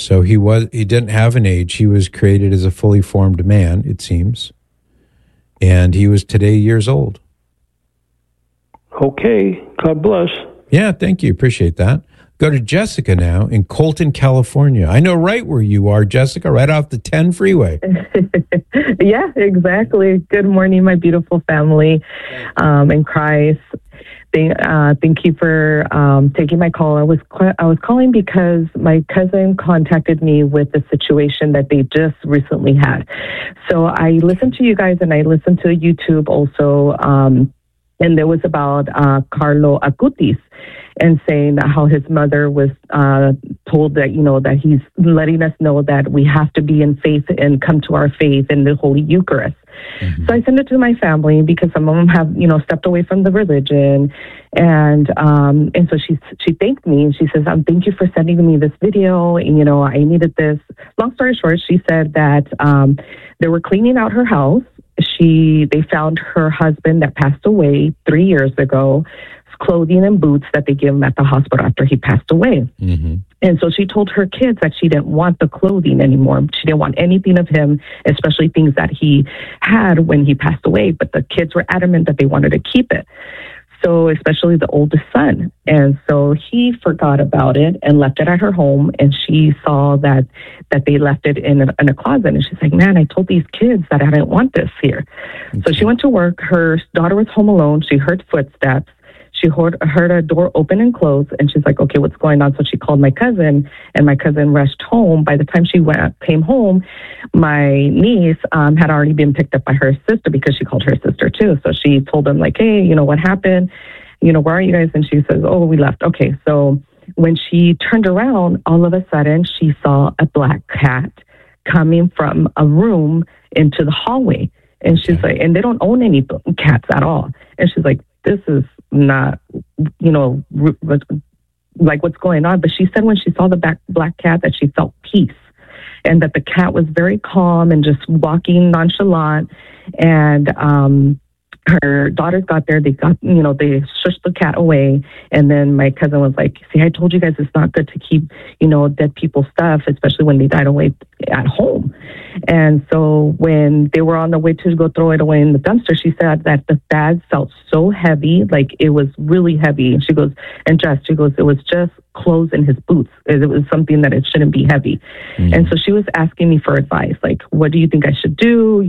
So he didn't have an age. He was created as a fully formed man, it seems. And he was today years old. Okay. God bless. Yeah, thank you. Appreciate that. Go to Jessica now in Colton, California. I know right where you are, Jessica, right off the 10 freeway. Yeah, exactly. Good morning, my beautiful family in Christ. Thank you for taking my call. I was calling because my cousin contacted me with the situation that they just recently had. So I listened to you guys, and I listened to YouTube also, and there was about Carlo Acutis, and saying how his mother was told that, that he's letting us know that we have to be in faith and come to our faith in the Holy Eucharist. Mm-hmm. So I sent it to my family because some of them have, stepped away from the religion. And so she thanked me, and she says, thank you for sending me this video. And, I needed this. Long story short, she said that they were cleaning out her house. They found her husband that passed away 3 years ago, clothing and boots that they gave him at the hospital after he passed away. Mm-hmm. And so she told her kids that she didn't want the clothing anymore. She didn't want anything of him, especially things that he had when he passed away. But the kids were adamant that they wanted to keep it. So especially the oldest son. And so he forgot about it and left it at her home. And she saw that they left it in a closet. And she's like, man, I told these kids that I didn't want this here. Okay. So she went to work. Her daughter was home alone. She heard footsteps. She heard a door open and close, and she's like, okay, what's going on? So she called my cousin, and my cousin rushed home. By the time she came home, my niece had already been picked up by her sister, because she called her sister too. So she told them, like, hey, what happened? Where are you guys? And she says, oh, we left. Okay. So when she turned around, all of a sudden she saw a black cat coming from a room into the hallway. And she's like, and they don't own any cats at all. And she's like, this is not, like what's going on. But she said when she saw the black cat that she felt peace, and that the cat was very calm and just walking nonchalant. And her daughters got there. They got, they shushed the cat away. And then my cousin was like, see, I told you guys it's not good to keep, dead people's stuff, especially when they died away at home. And so when they were on the way to go throw it away in the dumpster, she said that the bag felt so heavy, like it was really heavy. And she goes, it was just clothes in his boots. It was something that it shouldn't be heavy. Mm-hmm. And so she was asking me for advice, like, what do you think I should do?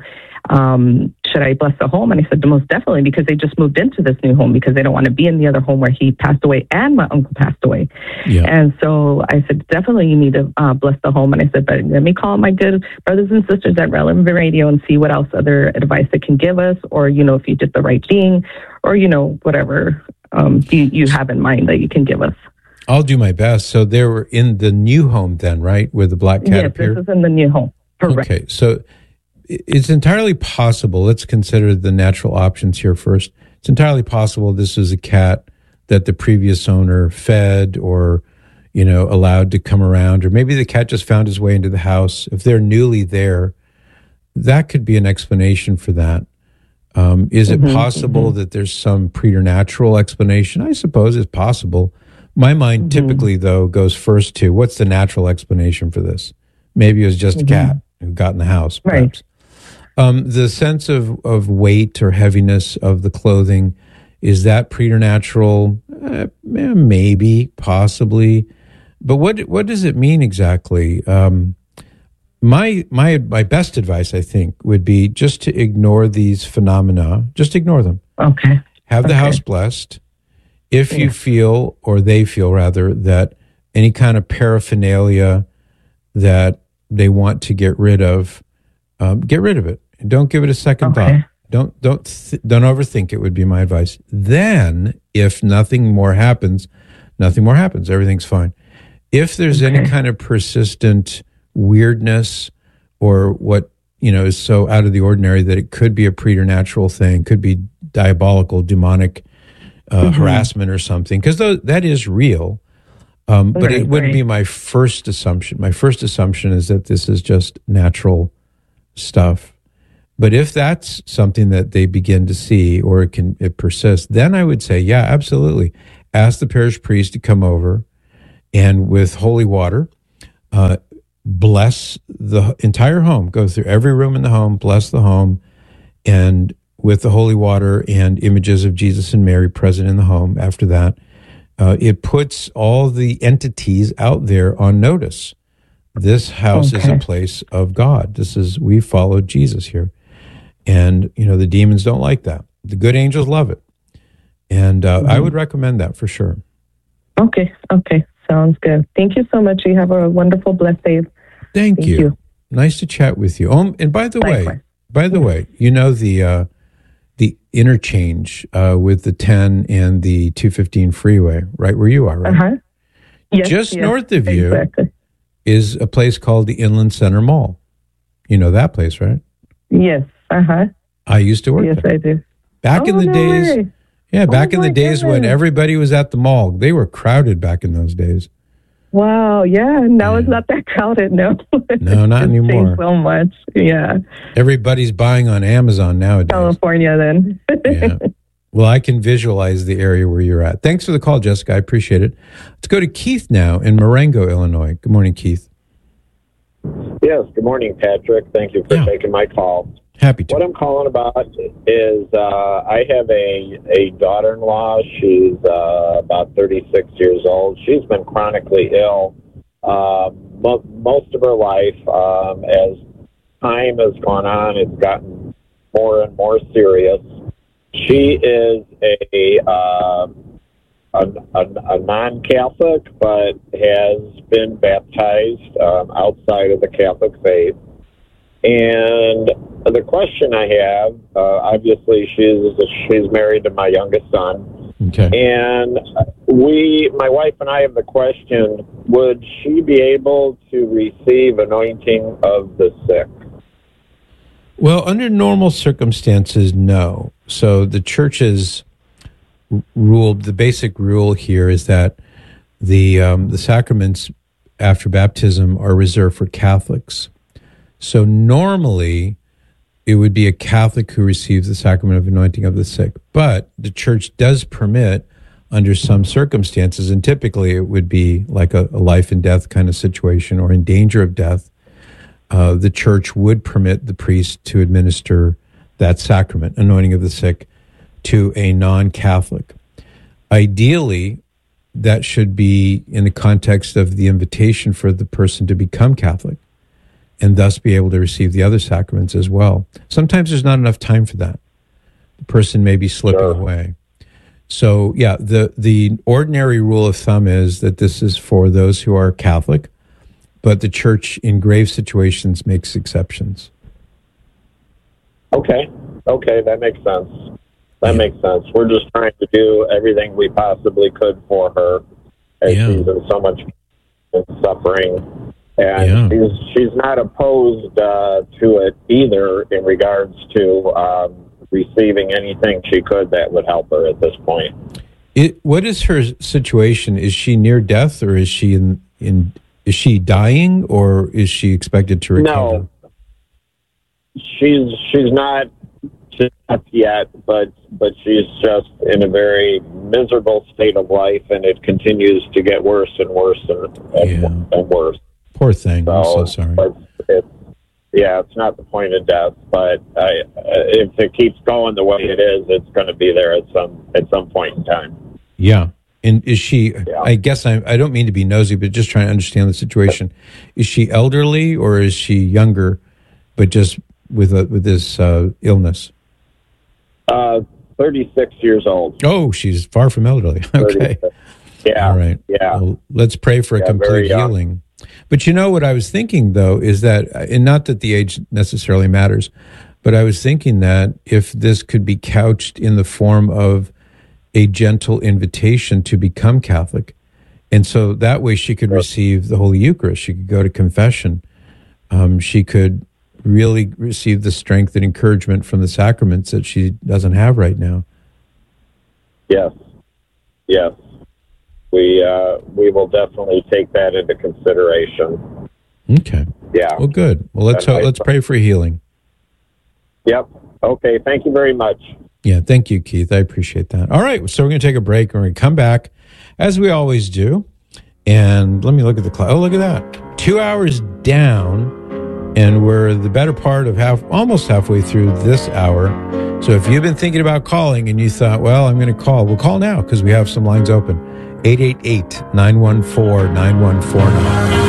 Should I bless the home? And I said, most definitely, because they just moved into this new home, because they don't want to be in the other home where he passed away and my uncle passed away. Yeah. And so I said, definitely you need to bless the home. And I said, but let me call my good brothers and sisters at Relevant Radio and see what else other advice they can give us, or, if you did the right thing, or, whatever you have in mind that you can give us. I'll do my best. So they were in the new home then, right, where the black cat appeared? Yes, this is in the new home. Correct. Okay, so it's entirely possible. Let's consider the natural options here first. It's entirely possible this is a cat that the previous owner fed or, allowed to come around, or maybe the cat just found his way into the house. If they're newly there, that could be an explanation for that. Is it possible that there's some preternatural explanation? I suppose it's possible. My mind typically, though, goes first to what's the natural explanation for this? Maybe it was just a cat who got in the house, perhaps. Right. The sense of weight or heaviness of the clothing, is that preternatural? Maybe, possibly. But what does it mean exactly? My best advice, I think, would be just to ignore these phenomena. Just ignore them. Okay. Have the house blessed. If you feel, or they feel rather, that any kind of paraphernalia that they want to get rid of it. Don't give it a second thought. Don't overthink it, would be my advice. Then, if nothing more happens. Everything's fine. If there's any kind of persistent weirdness, or what is so out of the ordinary that it could be a preternatural thing, could be diabolical, demonic harassment or something, because that is real. But it wouldn't be my first assumption. My first assumption is that this is just natural stuff. But if that's something that they begin to see, or it persists, then I would say, yeah, absolutely. Ask the parish priest to come over, and with holy water, bless the entire home, go through every room in the home, bless the home, and with the holy water and images of Jesus and Mary present in the home after that, it puts all the entities out there on notice. This house is a place of God. We followed Jesus here. And, the demons don't like that. The good angels love it. And I would recommend that for sure. Okay. Sounds good. Thank you so much. You have a wonderful, blessed day. Thank you. Nice to chat with you. And by the way, the interchange with the 10 and the 215 freeway, right where you are, right? Yes, north of you is a place called the Inland Center Mall. You know that place, right? Yes. I used to work there. Yes, I do. Back in the days. Way. Yeah, back in the days when everybody was at the mall. They were crowded back in those days. Wow, yeah. Now it's not that crowded, no. No, not anymore. So much, yeah. Everybody's buying on Amazon nowadays. California, then. Yeah. Well, I can visualize the area where you're at. Thanks for the call, Jessica. I appreciate it. Let's go to Keith now in Marengo, Illinois. Good morning, Keith. Yes, good morning, Patrick. Thank you for taking my call. Happy to. What I'm calling about is I have a daughter-in-law. She's about 36 years old. She's been chronically ill most of her life. As time has gone on, it's gotten more and more serious. She is a non-Catholic, but has been baptized outside of the Catholic faith. And the question I have, obviously, she's married to my youngest son. Okay. And my wife and I have the question, would she be able to receive anointing of the sick? Well, under normal circumstances, no. So the church's the basic rule here is that the sacraments after baptism are reserved for Catholics. So normally, it would be a Catholic who receives the sacrament of anointing of the sick. But the church does permit, under some circumstances, and typically it would be like a life and death kind of situation or in danger of death, the church would permit the priest to administer that sacrament, anointing of the sick, to a non-Catholic. Ideally, that should be in the context of the invitation for the person to become Catholic, and thus be able to receive the other sacraments as well. Sometimes there's not enough time for that. The person may be slipping away. So, yeah, the ordinary rule of thumb is that this is for those who are Catholic, but the church in grave situations makes exceptions. Okay, that makes sense. Makes sense. We're just trying to do everything we possibly could for her, as she's in so much suffering. And she's not opposed to it either in regards to receiving anything she could that would help her at this point. What is her situation? Is she near death, or is she is she dying, or is she expected to recover? No, she's not yet, but she's just in a very miserable state of life, and it continues to get worse and worse and worse. Poor thing. I'm so sorry. It's not the point of death, but if it keeps going the way it is, it's going to be there at some point in time. Yeah. And is she, I guess I don't mean to be nosy, but just trying to understand the situation. Is she elderly, or is she younger, but just with this illness? 36 years old. Oh, she's far from elderly. Okay. 36. Yeah. All right. Yeah. Well, let's pray for a complete healing. But what I was thinking, though, is that, and not that the age necessarily matters, but I was thinking that if this could be couched in the form of a gentle invitation to become Catholic, and so that way she could receive the Holy Eucharist, she could go to confession, she could really receive the strength and encouragement from the sacraments that she doesn't have right now. Yes. We will definitely take that into consideration. Okay. Yeah. Well, good. Well, let's pray for healing. Yep. Okay. Thank you very much. Yeah. Thank you, Keith. I appreciate that. All right. So we're going to take a break, and we're going to come back as we always do. And let me look at the clock. Oh, look at that. 2 hours down, and we're the better part of almost halfway through this hour. So if you've been thinking about calling and you thought, well, I'm going to call, well, call now because we have some lines open. 888-914-9149.